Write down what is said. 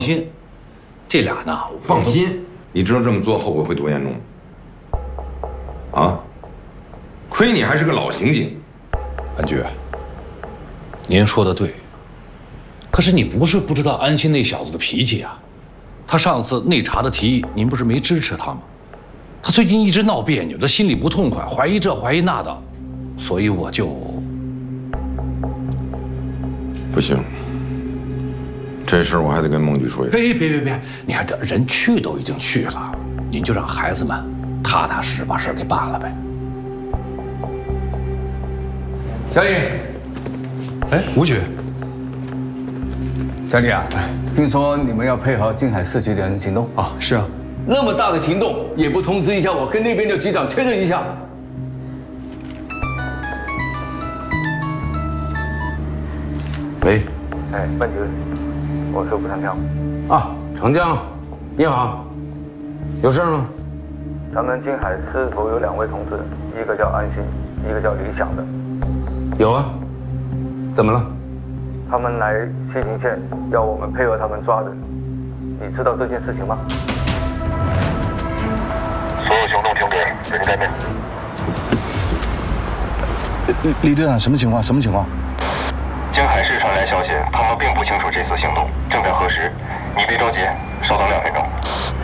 心，这俩呢， 放心，你知道这么做后果会多严重吗？啊，亏你还是个老刑警。 安局，您说的对。可是你不是不知道安心那小子的脾气啊，他上次内查的提议，您不是没支持他吗？他最近一直闹别扭，这心里不痛快，怀疑这怀疑那的，所以我就不行。 这事我还得跟孟局说一声。 别！你看这人去都已经去了，您就让孩子们踏踏实把事给办了呗。 小尹， 哎，吴局， 小李啊，听说你们要配合静海市局的行动啊？是啊。 那么大的行动，也不通知一下我，跟那边的局长确认一下。喂， 哎，半局。 我是吴长江。 啊，长江，你好，有事吗？ 咱们静海市府有2位同志，一个叫安心，一个叫李想的。 有啊，怎么了？ 他们来西宁县，要我们配合他们抓人。你知道这件事情吗？ 所有行动停止，人在内。 李队长，什么情况？什么情况？ 经海市传来消息，他们并不清楚这次行动，正在核实。你别着急，稍等2分钟。